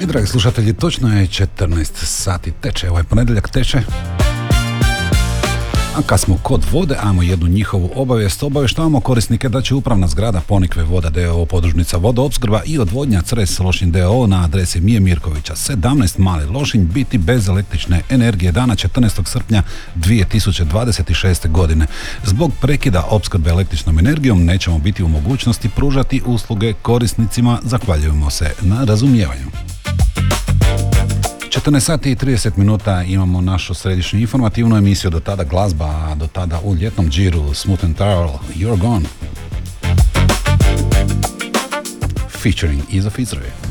dragi slušatelji, točno je 14 sati teče, ovaj ponedjeljak teče. A kad smo kod vode, ajmo jednu njihovu obavijest. Obavještavamo korisnike da će upravna zgrada Ponikve voda d.o.o. podružnica vodoopskrba i odvodnja Cres Lošinj d.o.o. na adresi Mije Mirkovića 17 Mali Lošinj biti bez električne energije dana 14. srpnja 2026. godine. Zbog prekida opskrbe električnom energijom nećemo biti u mogućnosti pružati usluge korisnicima. Zahvaljujemo se na razumijevanju. 14 sati i 30 minuta imamo našu središnju informativnu emisiju, do tada glazba, a do tada u ljetnom džiru Smooth and Tarl, You're Gone, featuring Is of Israel.